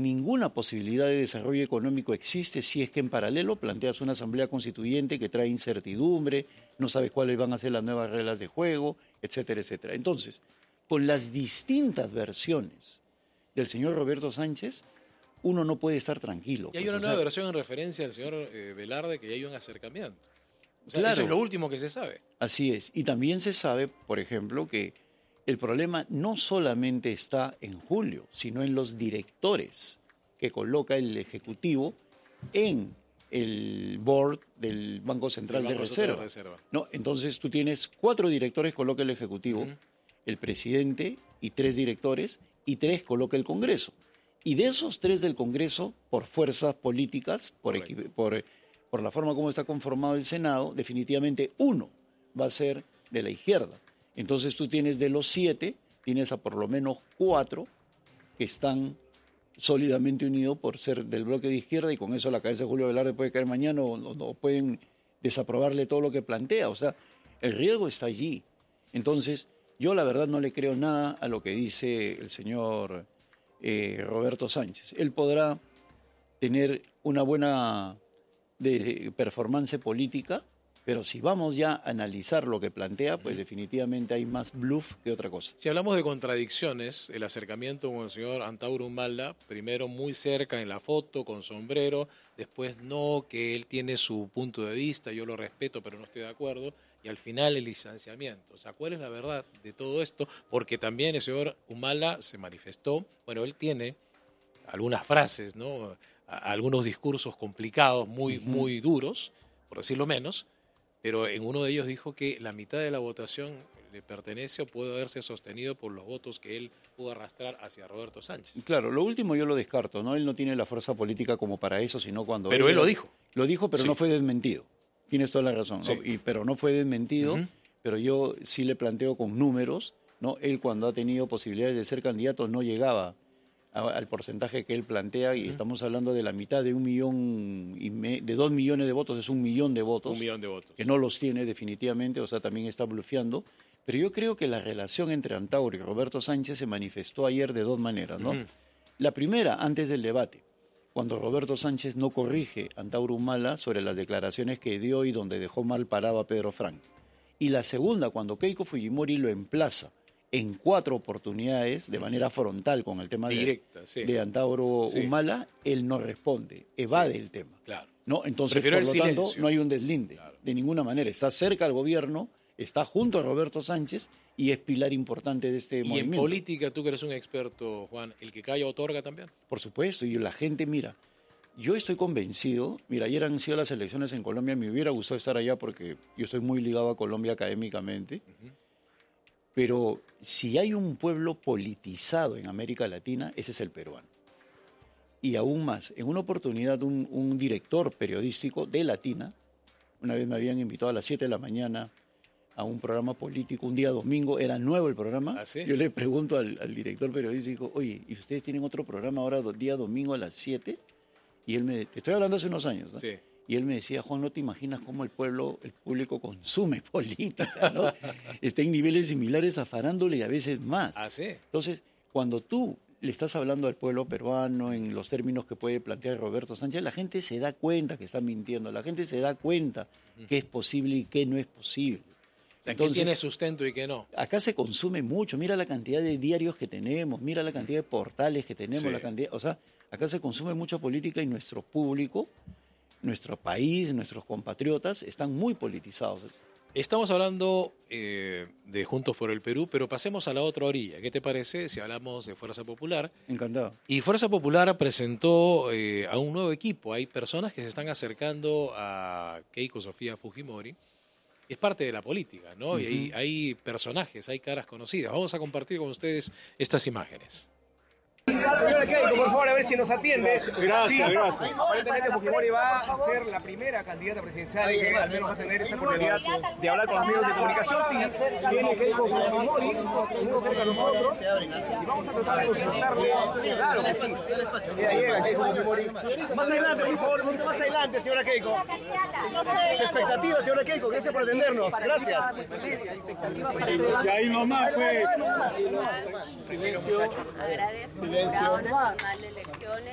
ninguna posibilidad de desarrollo económico existe si es que en paralelo planteas una asamblea constituyente que trae incertidumbre, no sabes cuáles van a ser las nuevas reglas de juego, etcétera, etcétera. Entonces, con las distintas versiones del señor Roberto Sánchez, uno no puede estar tranquilo. Y hay una nueva versión en referencia al señor Velarde, que ya hay un acercamiento. O sea, claro, eso es lo último que se sabe. Así es. Y también se sabe, por ejemplo, que el problema no solamente está en Julio, sino en los directores que coloca el Ejecutivo en el board del Banco Central de Reserva. No, entonces tú tienes 4 directores coloca el Ejecutivo, el presidente y 3 directores, y 3 coloca el Congreso. Y de esos 3 del Congreso, por fuerzas políticas, por la forma como está conformado el Senado, definitivamente uno va a ser de la izquierda. Entonces tú tienes de los 7, tienes a por lo menos 4 que están sólidamente unidos por ser del bloque de izquierda, y con eso la cabeza de Julio Velarde puede caer mañana o pueden desaprobarle todo lo que plantea. O sea, el riesgo está allí. Entonces, yo la verdad no le creo nada a lo que dice el señor Roberto Sánchez. Él podrá tener una buena performance política, pero si vamos ya a analizar lo que plantea, pues definitivamente hay más bluff que otra cosa. Si hablamos de contradicciones, el acercamiento con el señor Antauro Humala, primero muy cerca en la foto, con sombrero, después no, que él tiene su punto de vista, yo lo respeto, pero no estoy de acuerdo, y al final el distanciamiento. O sea, ¿cuál es la verdad de todo esto? Porque también el señor Humala se manifestó, bueno, él tiene algunas frases, ¿no? Algunos discursos complicados, muy duros, por decirlo menos, pero en uno de ellos dijo que la mitad de la votación le pertenece o puede haberse sostenido por los votos que él pudo arrastrar hacia Roberto Sánchez. Claro, lo último yo lo descarto, ¿no? Él no tiene la fuerza política como para eso, sino cuando... Pero él lo dijo. Lo dijo, pero sí. No fue desmentido. Tienes toda la razón, ¿no? Sí. Pero no fue desmentido, pero yo sí le planteo con números, ¿no? Él cuando ha tenido posibilidades de ser candidato no llegaba al porcentaje que él plantea, y estamos hablando de la mitad de 2 millones de votos, es 1 millón de votos. 1 millón de votos. Que no los tiene definitivamente, o sea, también está blufeando. Pero yo creo que la relación entre Antauro y Roberto Sánchez se manifestó ayer de 2 maneras, ¿no? La primera, antes del debate, cuando Roberto Sánchez no corrige a Antauro Humala sobre las declaraciones que dio y donde dejó mal parado a Pedro Frank. Y la segunda, cuando Keiko Fujimori lo emplaza en 4 oportunidades de manera frontal con el tema directa, de Antauro Humala, él no responde, evade el tema. Claro. ¿No? Entonces, prefiero por lo el tanto, silencio. no hay un deslinde, de ninguna manera. Está cerca al gobierno, está junto a Roberto Sánchez y es pilar importante de este movimiento. Y en política, tú que eres un experto, Juan, ¿el que calla otorga también? Por supuesto, y la gente, mira, yo estoy convencido, mira, ayer han sido las elecciones en Colombia, me hubiera gustado estar allá porque yo estoy muy ligado a Colombia académicamente, pero si hay un pueblo politizado en América Latina, ese es el peruano. Y aún más, en una oportunidad un director periodístico de Latina, una vez me habían invitado a las 7 de la mañana a un programa político, un día domingo, era nuevo el programa. ¿Ah, sí? Yo le pregunto al director periodístico, oye, ¿y ustedes tienen otro programa ahora día domingo a las 7? Y él te estoy hablando hace unos años, ¿no? Sí. Y él me decía, Juan, no te imaginas cómo el público consume política, ¿no? Está en niveles similares a farándula y a veces más. ¿Ah, sí? Entonces, cuando tú le estás hablando al pueblo peruano en los términos que puede plantear Roberto Sánchez, la gente se da cuenta que está mintiendo, la gente se da cuenta que es posible y que no es posible. Entonces, ¿qué tiene sustento y qué no? Acá se consume mucho, mira la cantidad de diarios que tenemos, mira la cantidad de portales que tenemos, Sí. la cantidad, o sea, acá se consume mucha política y nuestro público, nuestro país, nuestros compatriotas están muy politizados. Estamos hablando de Juntos por el Perú, pero pasemos a la otra orilla. ¿Qué te parece si hablamos de Fuerza Popular? Encantado. Y Fuerza Popular presentó a un nuevo equipo. Hay personas que se están acercando a Keiko Sofía Fujimori. Es parte de la política, ¿no? Y hay personajes, hay caras conocidas. Vamos a compartir con ustedes estas imágenes. Señora Keiko, por favor, a ver si nos atiende. Gracias, gracias. Aparentemente Fujimori va a ser la primera candidata presidencial y que al menos va a tener esa oportunidad de hablar con los medios de comunicación. Sí, viene Keiko Fujimori, muy cerca de nosotros, y vamos a tratar de consultarle. Claro que sí. Mira, llega Keiko Fujimori. Más adelante, por favor, un poquito más adelante, señora Keiko. Su expectativa, señora Keiko, gracias por atendernos. Gracias. Y ahí nomás, pues. Agradezco el Jurado Nacional de Elecciones